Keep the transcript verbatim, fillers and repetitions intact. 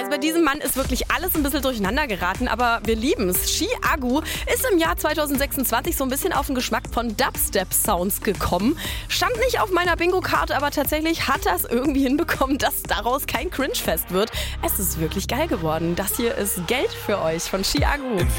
bei diesem Mann ist wirklich alles ein bisschen durcheinander geraten, aber wir lieben es. Chiagu ist im Jahr zwanzig sechsundzwanzig so ein bisschen auf den Geschmack von Dubstep-Sounds gekommen. Stand nicht auf meiner Bingo-Karte, aber tatsächlich hat er es irgendwie hinbekommen, dass daraus kein Cringe-Fest wird. Es ist wirklich geil geworden. Das hier ist Geld für euch von Chiagu.